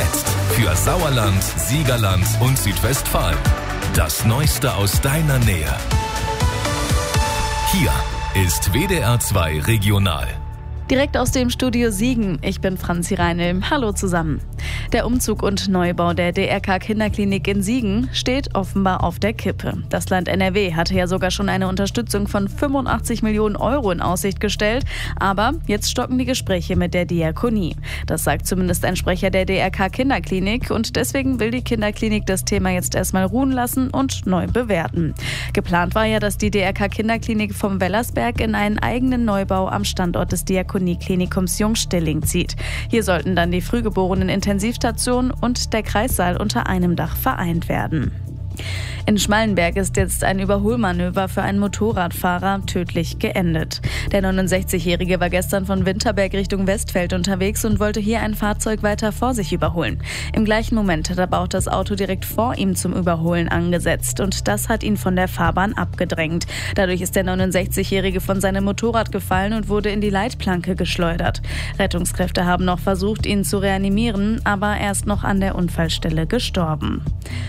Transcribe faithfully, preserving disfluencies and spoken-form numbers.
Jetzt für Sauerland, Siegerland und Südwestfalen. Das Neueste aus deiner Nähe. Hier ist W D R zwei Regional. Direkt aus dem Studio Siegen. Ich bin Franzi Reinl. Hallo zusammen. Der Umzug und Neubau der D R K-Kinderklinik in Siegen steht offenbar auf der Kippe. Das Land N R W hatte ja sogar schon eine Unterstützung von fünfundachtzig Millionen Euro in Aussicht gestellt. Aber jetzt stocken die Gespräche mit der Diakonie. Das sagt zumindest ein Sprecher der D R K-Kinderklinik. Und deswegen will die Kinderklinik das Thema jetzt erstmal ruhen lassen und neu bewerten. Geplant war ja, dass die D R K-Kinderklinik vom Wellersberg in einen eigenen Neubau am Standort des Diakonie-Klinikums Jungstilling zieht. Hier sollten dann die frühgeborenen Intensivstation und der Kreissaal unter einem Dach vereint werden. In Schmallenberg ist jetzt ein Überholmanöver für einen Motorradfahrer tödlich geendet. Der neunundsechzigjährige war gestern von Winterberg Richtung Westfeld unterwegs und wollte hier ein Fahrzeug weiter vor sich überholen. Im gleichen Moment hat aber auch das Auto direkt vor ihm zum Überholen angesetzt und das hat ihn von der Fahrbahn abgedrängt. Dadurch ist der neunundsechzigjährige von seinem Motorrad gefallen und wurde in die Leitplanke geschleudert. Rettungskräfte haben noch versucht, ihn zu reanimieren, aber er ist noch an der Unfallstelle gestorben.